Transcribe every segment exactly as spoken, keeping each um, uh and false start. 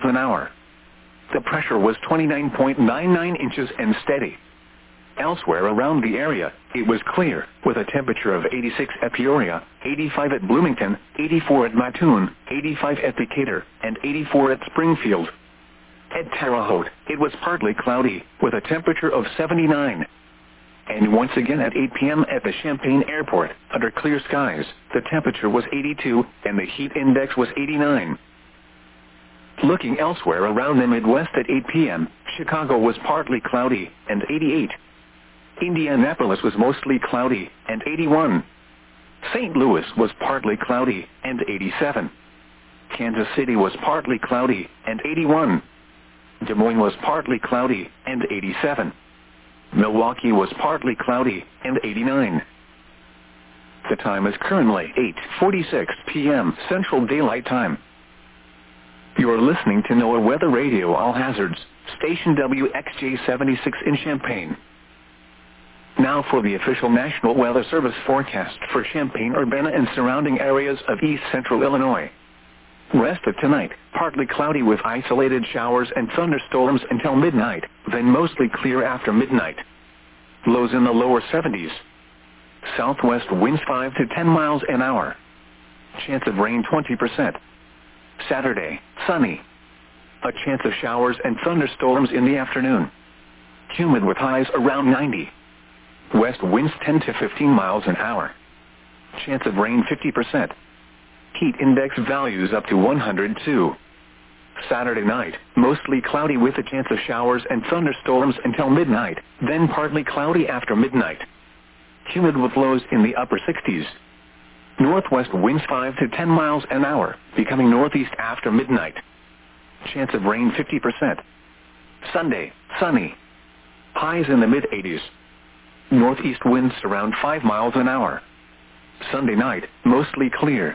an hour. The pressure was twenty-nine point nine nine inches and steady. Elsewhere around the area, it was clear, with a temperature of eighty-six at Peoria, eighty-five at Bloomington, eighty-four at Mattoon, eighty-five at Decatur, and eighty-four at Springfield. At Terre Haute, it was partly cloudy, with a temperature of seventy-nine. And once again at eight p m at the Champaign Airport, under clear skies, the temperature was eighty-two, and the heat index was eighty-nine. Looking elsewhere around the Midwest at eight p m, Chicago was partly cloudy, and eighty-eight. Indianapolis was mostly cloudy, and eighty-one. Saint Louis was partly cloudy, and eighty-seven. Kansas City was partly cloudy, and eighty-one. Des Moines was partly cloudy, and eighty-seven. Milwaukee was partly cloudy, and eighty-nine. The time is currently eight forty-six p m Central Daylight Time. You are listening to NOAA Weather Radio All Hazards, station W X J seventy-six in Champaign. Now for the official National Weather Service forecast for Champaign-Urbana and surrounding areas of east central Illinois. Rest of tonight, partly cloudy with isolated showers and thunderstorms until midnight, then mostly clear after midnight. Lows in the lower seventies. Southwest winds five to ten miles an hour. Chance of rain twenty percent. Saturday, sunny. A chance of showers and thunderstorms in the afternoon. Humid with highs around ninety. West winds ten to fifteen miles an hour. Chance of rain fifty percent. Heat index values up to one hundred two. Saturday night, mostly cloudy with a chance of showers and thunderstorms until midnight, then partly cloudy after midnight. Humid with lows in the upper sixties. Northwest winds five to ten miles an hour, becoming northeast after midnight. Chance of rain fifty percent. Sunday, sunny. Highs in the mid-eighties. Northeast winds around five miles an hour. Sunday night, mostly clear.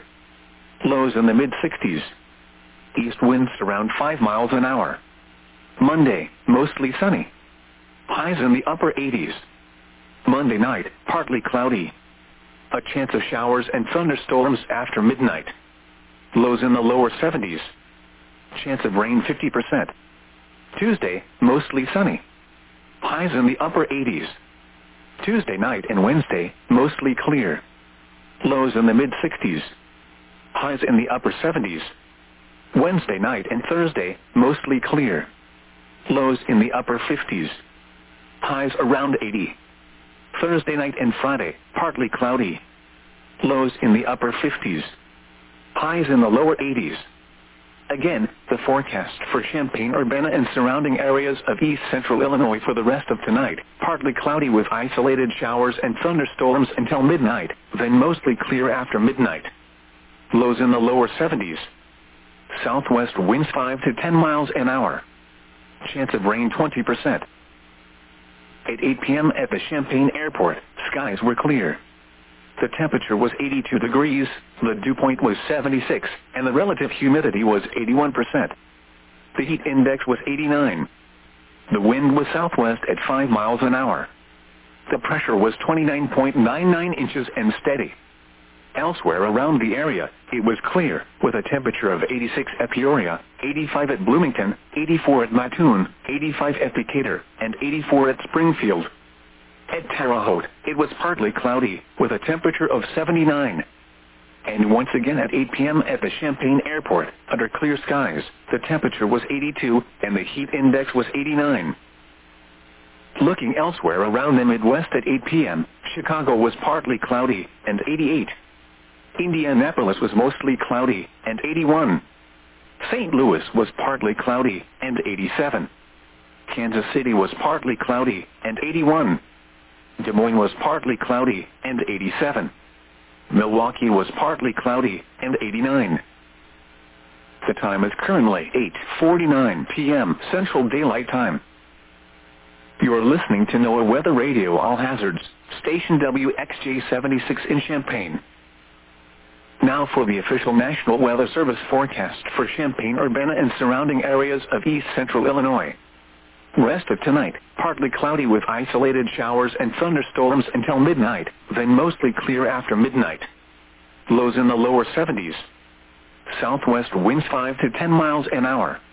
Lows in the mid-sixties. East winds around five miles an hour. Monday, mostly sunny. Highs in the upper eighties. Monday night, partly cloudy. A chance of showers and thunderstorms after midnight. Lows in the lower seventies. Chance of rain fifty percent. Tuesday, mostly sunny. Highs in the upper eighties. Tuesday night and Wednesday, mostly clear. Lows in the mid-sixties. Highs in the upper seventies. Wednesday night and Thursday, mostly clear. Lows in the upper fifties. Highs around eighty. Thursday night and Friday, partly cloudy. Lows in the upper fifties. Highs in the lower eighties. Again, the forecast for Champaign-Urbana and surrounding areas of east central Illinois for the rest of tonight. Partly cloudy with isolated showers and thunderstorms until midnight, then mostly clear after midnight. Lows in the lower seventies. Southwest winds five to ten miles an hour. Chance of rain twenty percent. At eight p m at the Champaign Airport, skies were clear. The temperature was eighty-two degrees, the dew point was seventy-six, and the relative humidity was eighty-one percent. The heat index was eighty-nine. The wind was southwest at five miles an hour. The pressure was twenty-nine point nine nine inches and steady. Elsewhere around the area, it was clear, with a temperature of eighty-six at Peoria, eighty-five at Bloomington, eighty-four at Mattoon, eighty-five at Decatur, and eighty-four at Springfield. At Terre Haute, it was partly cloudy, with a temperature of seventy-nine. And once again at eight p m at the Champaign Airport, under clear skies, the temperature was eighty-two, and the heat index was eighty-nine. Looking elsewhere around the Midwest at eight p m, Chicago was partly cloudy, and eighty-eight. Indianapolis was mostly cloudy, and eighty-one. Saint Louis was partly cloudy, and eighty-seven. Kansas City was partly cloudy, and eighty-one. Des Moines was partly cloudy, and eighty-seven. Milwaukee was partly cloudy, and eighty-nine. The time is currently eight forty-nine p m Central Daylight Time. You are listening to NOAA Weather Radio All Hazards, station W X J seventy-six in Champaign. Now for the official National Weather Service forecast for Champaign-Urbana and surrounding areas of east central Illinois. Rest of tonight, partly cloudy with isolated showers and thunderstorms until midnight, then mostly clear after midnight. Lows in the lower seventies. Southwest winds five to ten miles an hour.